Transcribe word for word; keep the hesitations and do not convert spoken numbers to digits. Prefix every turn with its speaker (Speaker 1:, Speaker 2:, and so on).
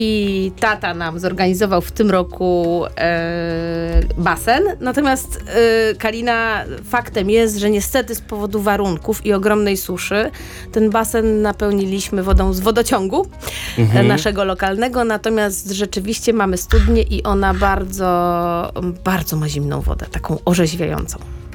Speaker 1: I tata nam zorganizował w tym roku e, basen. Natomiast e, Kalina, faktem jest, że niestety z powodu warunków i ogromnej suszy ten basen napełniliśmy wodą z wodociągu mhm. naszego lokalnego. Natomiast rzeczywiście mamy studnię i ona bardzo, bardzo ma zimną wodę, taką orzeźwiającą.